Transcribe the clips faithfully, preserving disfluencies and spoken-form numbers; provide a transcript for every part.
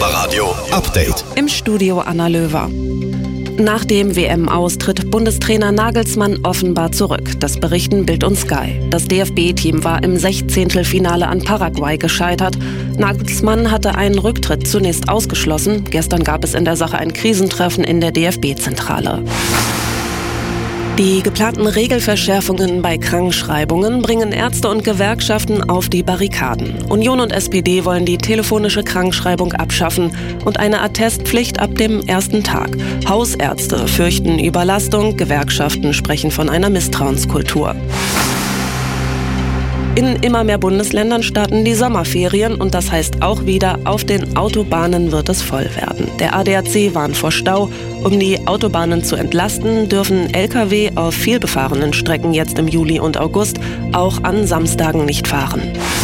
Barbaradio Update. Im Studio Anna Löwer. Nach dem W M-Aus tritt Bundestrainer Nagelsmann offenbar zurück. Das berichten Bild und Sky. Das D F B-Team war im Sechzehntelfinale an Paraguay gescheitert. Nagelsmann hatte einen Rücktritt zunächst ausgeschlossen. Gestern gab es in der Sache ein Krisentreffen in der D F B-Zentrale. Die geplanten Regelverschärfungen bei Krankschreibungen bringen Ärzte und Gewerkschaften auf die Barrikaden. Union und S P D wollen die telefonische Krankschreibung abschaffen und eine Attestpflicht ab dem ersten Tag. Hausärzte fürchten Überlastung, Gewerkschaften sprechen von einer Misstrauenskultur. In immer mehr Bundesländern starten die Sommerferien und das heißt auch wieder, auf den Autobahnen wird es voll werden. Der A D A C warnt vor Stau. Um die Autobahnen zu entlasten, dürfen L K W auf vielbefahrenen Strecken jetzt im Juli und August auch an Samstagen nicht fahren.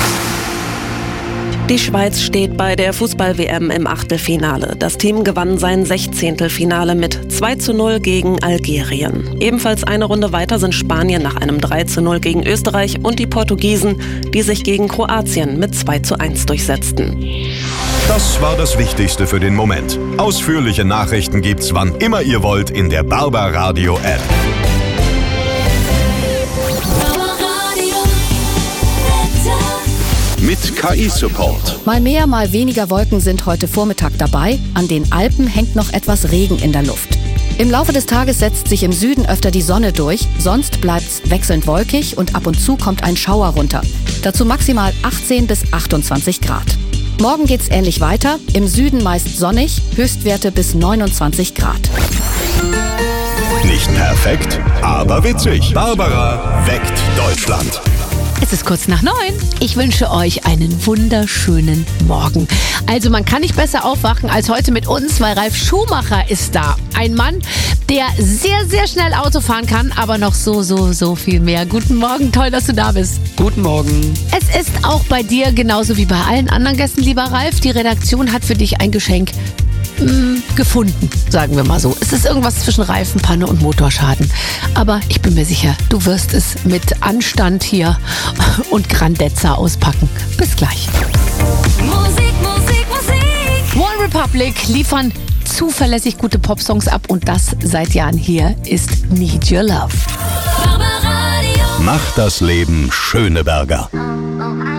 Die Schweiz steht bei der Fußball-W M im Achtelfinale. Das Team gewann sein Sechzehntelfinale mit zwei zu null gegen Algerien. Ebenfalls eine Runde weiter sind Spanien nach einem drei zu null gegen Österreich und die Portugiesen, die sich gegen Kroatien mit zwei zu eins durchsetzten. Das war das Wichtigste für den Moment. Ausführliche Nachrichten gibt's wann immer ihr wollt in der Barbaradio App. Mit K I-Support. Mal mehr, mal weniger Wolken sind heute Vormittag dabei. An den Alpen hängt noch etwas Regen in der Luft. Im Laufe des Tages setzt sich im Süden öfter die Sonne durch. Sonst bleibt's wechselnd wolkig und ab und zu kommt ein Schauer runter. Dazu maximal achtzehn bis achtundzwanzig Grad. Morgen geht's ähnlich weiter. Im Süden meist sonnig, Höchstwerte bis neunundzwanzig Grad. Nicht perfekt, aber witzig. Barbara weckt Deutschland. Es ist kurz nach neun. Ich wünsche euch einen wunderschönen Morgen. Also man kann nicht besser aufwachen als heute mit uns, weil Ralf Schumacher ist da. Ein Mann, der sehr, sehr schnell Auto fahren kann, aber noch so, so, so viel mehr. Guten Morgen, toll, dass du da bist. Guten Morgen. Es ist auch bei dir genauso wie bei allen anderen Gästen, lieber Ralf. Die Redaktion hat für dich ein Geschenk gefunden, sagen wir mal so. Es ist irgendwas zwischen Reifenpanne und Motorschaden. Aber ich bin mir sicher, du wirst es mit Anstand hier und Grandezza auspacken. Bis gleich. Musik, Musik, Musik. One Republic liefern zuverlässig gute Popsongs ab und das seit Jahren. Hier ist Need Your Love. Macht das Leben Schöneberger.